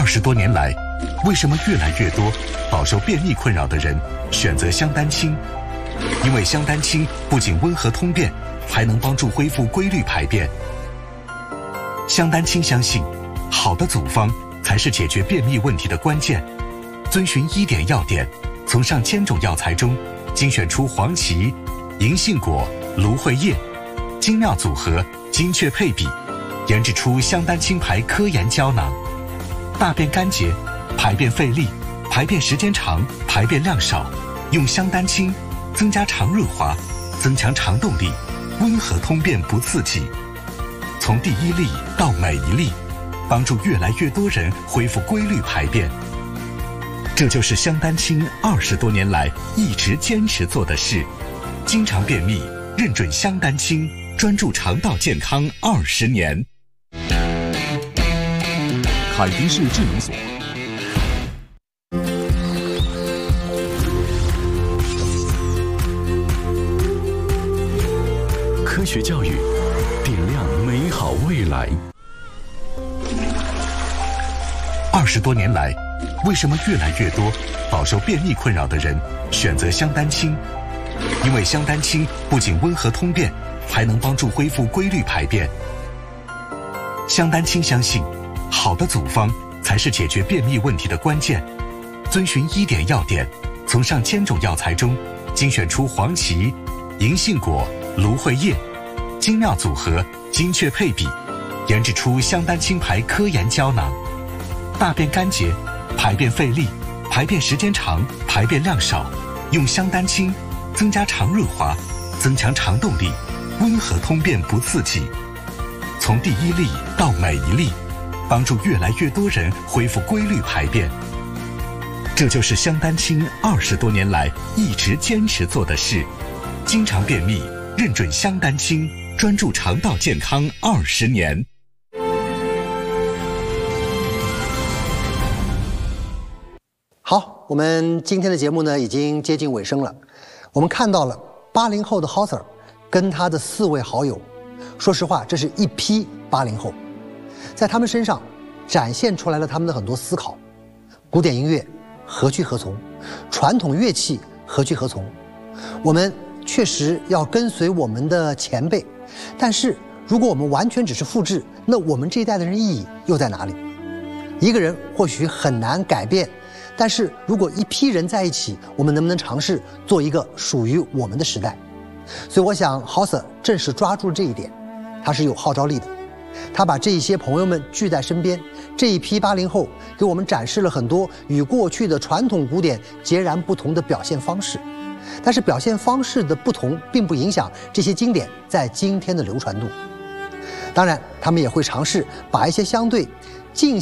20多年来，为什么越来越多饱受便秘困扰的人选择香丹青？因为香丹青不仅温和通便，还能帮助恢复规律排便。香丹青相信，好的组方才是解决便秘问题的关键。遵循1点要点，从上千种药材中精选出黄芪、银杏果、芦荟叶，精妙组合，精确配比，研制出香丹青牌科研胶囊。大便干结、排便费力、排便时间长、排便量少，用香丹青增加肠润滑，增强肠动力，温和通便不刺激。从第一粒到每一粒，帮助越来越多人恢复规律排便。这就是香丹青20多年来一直坚持做的事。经常便秘，认准香丹青，专注肠道健康20年。 凯迪士智能锁，科学教育，点亮美好未来。 20多年来，为什么越来越多饱受便秘困扰的人选择香丹青？因为香丹青不仅温和通便，还能帮助恢复规律排便。香丹青相信，好的组方才是解决便秘问题的关键。遵循1点要点，从上千种药材中精选出黄芪、银杏果、芦荟叶，精妙组合，精确配比，研制出香丹青牌科研胶囊。大便干结、排便费力、排便时间长、排便量少，用香丹青增加肠润滑，增强肠动力，温和通便不刺激。从第一粒到每一粒，帮助越来越多人恢复规律排便。这就是香丹青20多年来一直坚持做的事。经常便秘，认准香丹青，专注肠道健康20年。 好，我们今天的节目呢已经接近尾声了。我们看到了80后的 Hauser 跟他的4位好友，说实话，这是一批80后，在他们身上展现出来了他们的很多思考。古典音乐何去何从？传统乐器何去何从？我们确实要跟随我们的前辈，但是如果我们完全只是复制，那我们这一代的人意义又在哪里？一个人或许很难改变，但是如果一批人在一起，我们能不能尝试做一个属于我们的时代？所以我想 Hauser 正是抓住了这一点，他是有号召力的。他把这一些朋友们聚在身边，这一批80后给我们展示了很多与过去的传统古典截然不同的表现方式。但是表现方式的不同，并不影响这些经典在今天的流传度。当然，他们也会尝试把一些相对近